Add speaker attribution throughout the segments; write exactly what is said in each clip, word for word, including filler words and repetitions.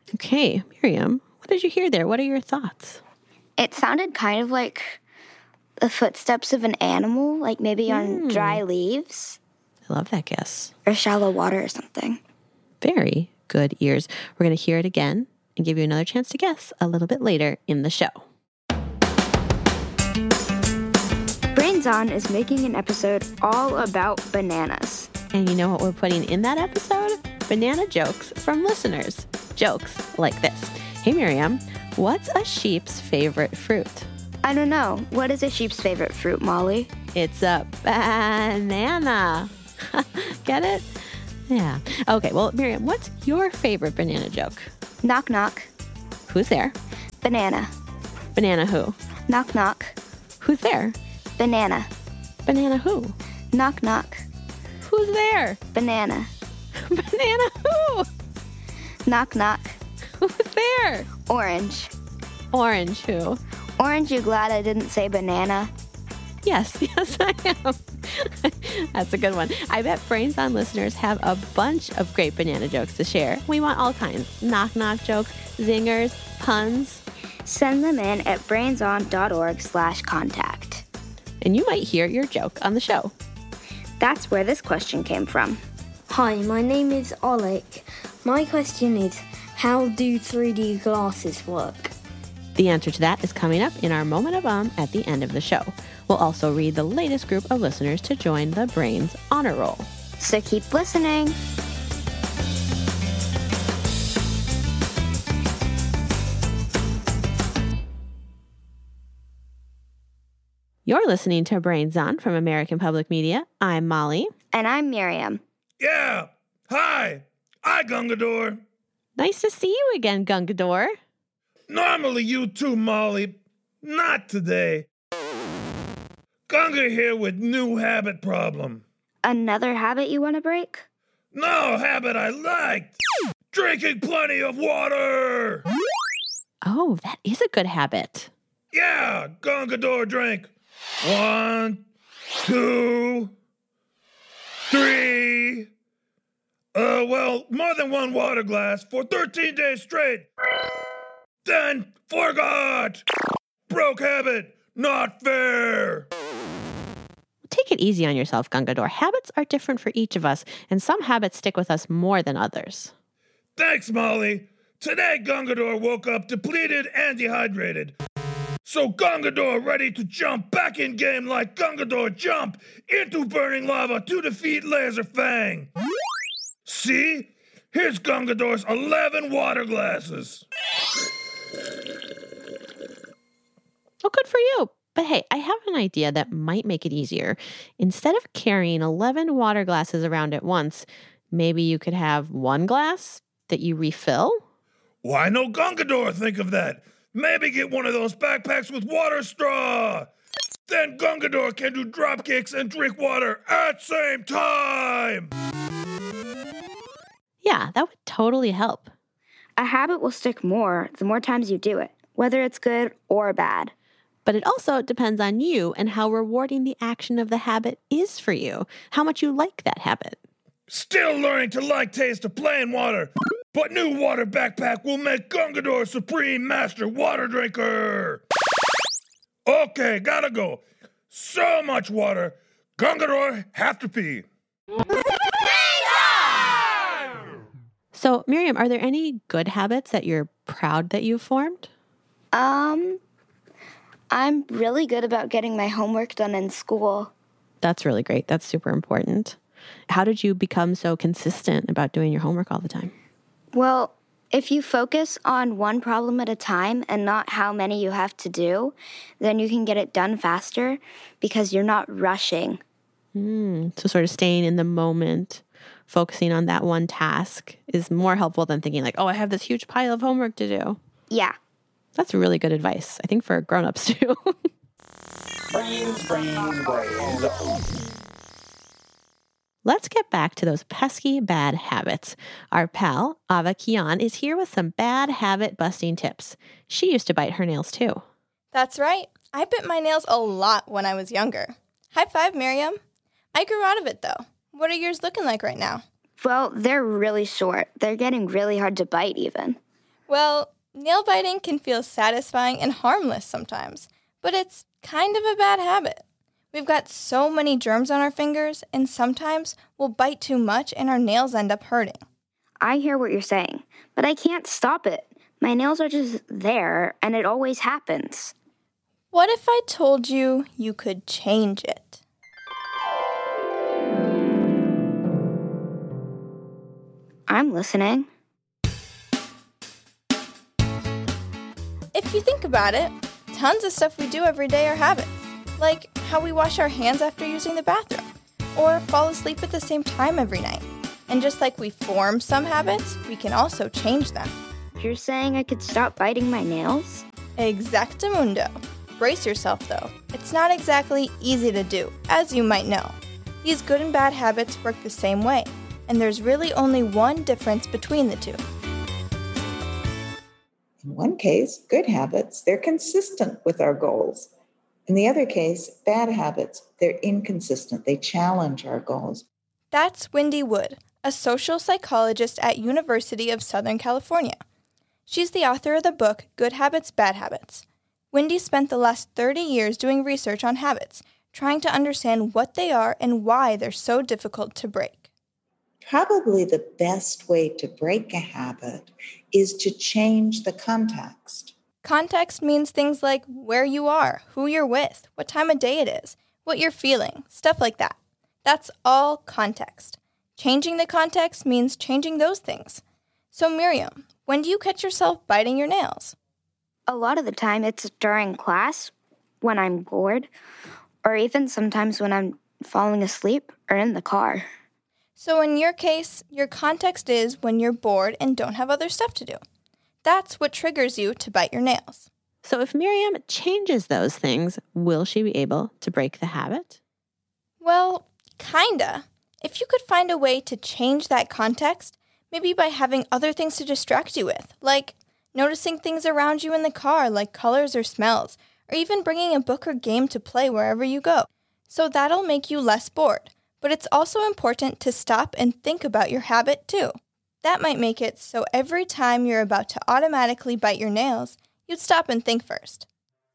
Speaker 1: Okay, Miriam, what did you hear there? What are your thoughts?
Speaker 2: It sounded kind of like the footsteps of an animal, like maybe on
Speaker 1: Mm.
Speaker 2: dry leaves.
Speaker 1: I love that guess.
Speaker 2: Or shallow water or something.
Speaker 1: Very good ears. We're going to hear it again and give you another chance to guess a little bit later in the show.
Speaker 2: Brains On is making an episode all about bananas.
Speaker 1: And you know what we're putting in that episode? Banana jokes from listeners. Jokes like this. Hey, Miriam, what's a sheep's favorite fruit?
Speaker 2: I don't know. What is a sheep's favorite fruit, Molly?
Speaker 1: It's a banana. Get it? Yeah. Okay, well, Miriam, what's your favorite banana joke?
Speaker 2: Knock, knock.
Speaker 1: Who's there?
Speaker 2: Banana.
Speaker 1: Banana who?
Speaker 2: Knock, knock.
Speaker 1: Who's there?
Speaker 2: Banana.
Speaker 1: Banana who?
Speaker 2: Knock, knock.
Speaker 1: Who's there?
Speaker 2: Banana.
Speaker 1: Banana who?
Speaker 2: Knock, knock.
Speaker 1: Who's there?
Speaker 2: Orange.
Speaker 1: Orange who?
Speaker 2: Orange, you glad I didn't say banana?
Speaker 1: Yes, yes, I am. That's a good one. I bet Brains On listeners have a bunch of great banana jokes to share. We want all kinds. Knock-knock jokes, zingers, puns.
Speaker 2: Send them in at brainson.org slash contact.
Speaker 1: And you might hear your joke on the show.
Speaker 2: That's where this question came from.
Speaker 3: Hi, my name is Oleg. My question is, how do three D glasses work?
Speaker 1: The answer to that is coming up in our Moment of Um at the end of the show. We'll also read the latest group of listeners to join the Brains Honor Roll.
Speaker 2: So keep listening.
Speaker 1: You're listening to Brains On from American Public Media. I'm Molly.
Speaker 2: And I'm Miriam.
Speaker 4: Yeah. Hi. Hi, Gungador.
Speaker 1: Nice to see you again, Gungador.
Speaker 4: Normally you too, Molly. Not today. Gunga here with new habit problem.
Speaker 2: Another habit you want to break?
Speaker 4: No habit I like. Drinking plenty of water.
Speaker 1: Oh, that is a good habit.
Speaker 4: Yeah, Gungador drink. One, two, three. Uh, well, more than one water glass for thirteen days straight. Then forgot. Broke habit. Not fair.
Speaker 1: Take it easy on yourself, Gungador. Habits are different for each of us, and some habits stick with us more than others.
Speaker 4: Thanks, Molly. Today, Gungador woke up depleted and dehydrated. So Gungador ready to jump back in game like Gungador jump into burning lava to defeat Laser Fang. See? Here's Gungador's eleven water glasses.
Speaker 1: Oh, good for you. But hey, I have an idea that might make it easier. Instead of carrying eleven water glasses around at once, maybe you could have one glass that you refill?
Speaker 4: Why no Gungador think of that? Maybe get one of those backpacks with water straw. Then Gungador can do drop kicks and drink water at same time.
Speaker 1: Yeah, that would totally help.
Speaker 2: A habit will stick more the more times you do it, whether it's good or bad.
Speaker 1: But it also depends on you and how rewarding the action of the habit is for you, how much you like that habit.
Speaker 4: Still learning to like taste of plain water, but new water backpack will make Gungador Supreme Master Water Drinker. Okay, gotta go. So much water. Gungador have to pee.
Speaker 1: So, Miriam, are there any good habits that you're proud that you've formed?
Speaker 2: Um, I'm really good about getting my homework done in school.
Speaker 1: That's really great. That's super important. How did you become so consistent about doing your homework all the time?
Speaker 2: Well, if you focus on one problem at a time and not how many you have to do, then you can get it done faster because you're not rushing.
Speaker 1: Mm, so sort of staying in the moment, focusing on that one task is more helpful than thinking like, oh, I have this huge pile of homework to do.
Speaker 2: Yeah.
Speaker 1: That's really good advice, I think, for grown-ups too.
Speaker 5: Brains, brains, brains.
Speaker 1: Let's get back to those pesky bad habits. Our pal, Ava Kian, is here with some bad habit busting tips. She used to bite her nails too.
Speaker 6: That's right. I bit my nails a lot when I was younger. High five, Miriam. I grew out of it, though. What are yours looking like right now?
Speaker 2: Well, they're really short. They're getting really hard to bite even.
Speaker 6: Well, nail biting can feel satisfying and harmless sometimes, but it's kind of a bad habit. We've got so many germs on our fingers, and sometimes we'll bite too much and our nails end up hurting.
Speaker 2: I hear what you're saying, but I can't stop it. My nails are just there, and it always happens.
Speaker 6: What if I told you you could change it?
Speaker 2: I'm listening.
Speaker 6: If you think about it, tons of stuff we do every day are habits, like how we wash our hands after using the bathroom, or fall asleep at the same time every night. And just like we form some habits, we can also change them.
Speaker 2: You're saying I could stop biting my nails?
Speaker 6: Exactamundo. Brace yourself, though. It's not exactly easy to do, as you might know. These good and bad habits work the same way, and there's really only one difference between the two.
Speaker 7: In one case, good habits, they're consistent with our goals. In the other case, bad habits, they're inconsistent. They challenge our goals.
Speaker 6: That's Wendy Wood, a social psychologist at University of Southern California. She's the author of the book, Good Habits, Bad Habits. Wendy spent the last thirty years doing research on habits, trying to understand what they are and why they're so difficult to break.
Speaker 7: Probably the best way to break a habit is to change the context.
Speaker 6: Context means things like where you are, who you're with, what time of day it is, what you're feeling, stuff like that. That's all context. Changing the context means changing those things. So Miriam, when do you catch yourself biting your nails?
Speaker 2: A lot of the time it's during class, when I'm bored, or even sometimes when I'm falling asleep or in the car.
Speaker 6: So in your case, your context is when you're bored and don't have other stuff to do. That's what triggers you to bite your nails.
Speaker 1: So if Miriam changes those things, will she be able to break the habit?
Speaker 6: Well, kinda. If you could find a way to change that context, maybe by having other things to distract you with, like noticing things around you in the car, like colors or smells, or even bringing a book or game to play wherever you go. So that'll make you less bored. But it's also important to stop and think about your habit too. That might make it so every time you're about to automatically bite your nails, you'd stop and think first.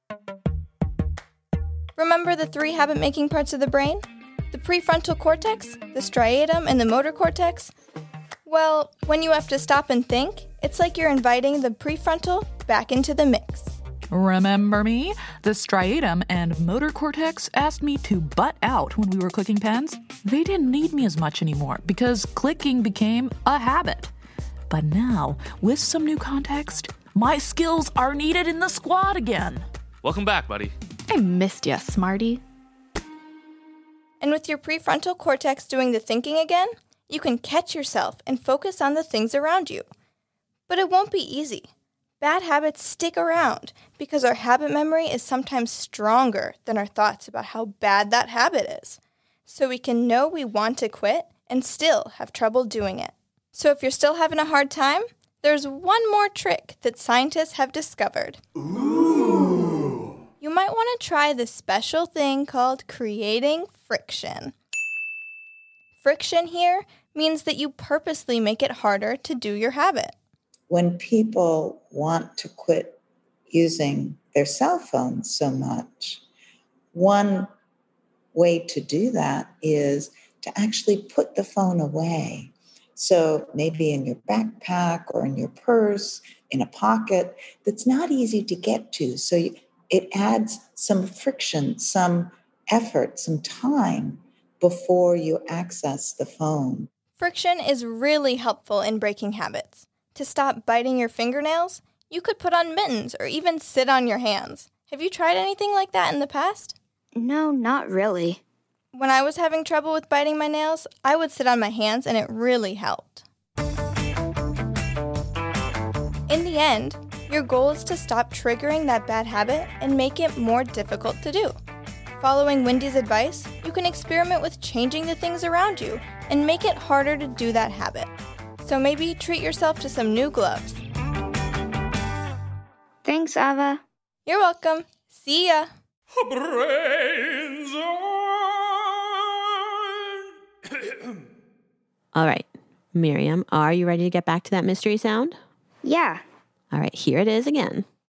Speaker 6: Remember the three habit-making parts of the brain? The prefrontal cortex, the striatum, and the motor cortex? Well, when you have to stop and think, it's like you're inviting the prefrontal back into the mix.
Speaker 8: Remember me? The striatum and motor cortex asked me to butt out when we were clicking pens. They didn't need me as much anymore because clicking became a habit. But now, with some new context, my skills are needed in the squad again.
Speaker 9: Welcome back, buddy.
Speaker 10: I missed ya, Smarty.
Speaker 6: And with your prefrontal cortex doing the thinking again, you can catch yourself and focus on the things around you. But it won't be easy. Bad habits stick around because our habit memory is sometimes stronger than our thoughts about how bad that habit is. So we can know we want to quit and still have trouble doing it. So if you're still having a hard time, there's one more trick that scientists have discovered. Ooh. You might want to try this special thing called creating friction. Friction here means that you purposely make it harder to do your habit.
Speaker 7: When people want to quit using their cell phones so much, one way to do that is to actually put the phone away. So maybe in your backpack or in your purse, in a pocket that's not easy to get to. So you, it adds some friction, some effort, some time before you access the phone.
Speaker 6: Friction is really helpful in breaking habits. To stop biting your fingernails, you could put on mittens or even sit on your hands. Have you tried anything like that in the past?
Speaker 2: No, not really.
Speaker 6: When I was having trouble with biting my nails, I would sit on my hands and it really helped. In the end, your goal is to stop triggering that bad habit and make it more difficult to do. Following Wendy's advice, you can experiment with changing the things around you and make it harder to do that habit. So maybe treat yourself to some new gloves.
Speaker 2: Thanks, Ava.
Speaker 6: You're welcome. See ya.
Speaker 4: Brains on.
Speaker 1: All right, Miriam, are you ready to get back to that mystery sound?
Speaker 2: Yeah.
Speaker 1: All right, here it is again.